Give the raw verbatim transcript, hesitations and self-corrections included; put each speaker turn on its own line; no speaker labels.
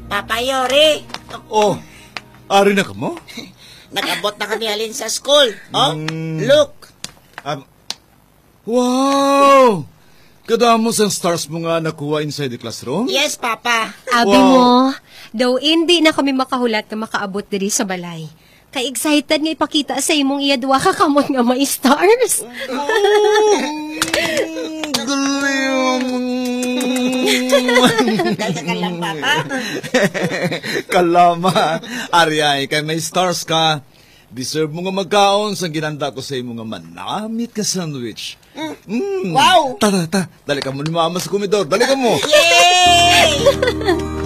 Papa Yori.
Oh, ari na ka mo?
Nag-abot na kami halin sa school. Oh,
Mm.
look.
Um, wow! Kadamo sang stars mo nga nakuha inside the classroom?
Yes, Papa.
Abi
Wow.
mo, daw hindi na kami makahulat nga makaabot diri sa balay. Kay excited nga ipakita sa imong iya duwa ka kamot nga may stars.
Dahil ka lang, Papa.
Kalama. Ari kay may stars ka. Deserve mo nga magkaon sa ginanda ko sa imo nga manamit ka sandwich. Mm.
Wow!
Tara, tara. Dali ka mo ni mama sa komedor. Dali ka mo.
Yay!